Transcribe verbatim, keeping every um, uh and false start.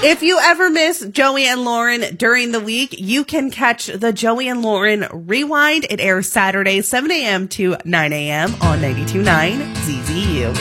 If you ever miss Joey and Lauren during the week, you can catch the Joey and Lauren Rewind. It airs Saturday, seven a.m. to nine a.m. on ninety-two point nine Z Z U.